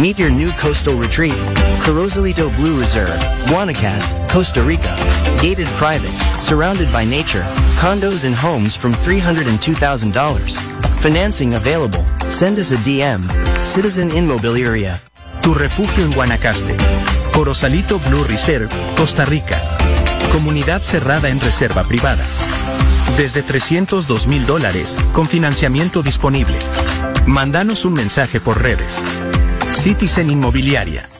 Meet your new coastal retreat. Corozalito Blue Reserve, Guanacaste, Costa Rica. Gated private, surrounded by nature, condos and homes from $302,000. Financing available. Send us a DM. Citizen Inmobiliaria. Tu refugio en Guanacaste. Corozalito Blue Reserve, Costa Rica. Comunidad cerrada en reserva privada. Desde $302,000 con financiamiento disponible. Mándanos un mensaje por redes. Citizen Inmobiliaria.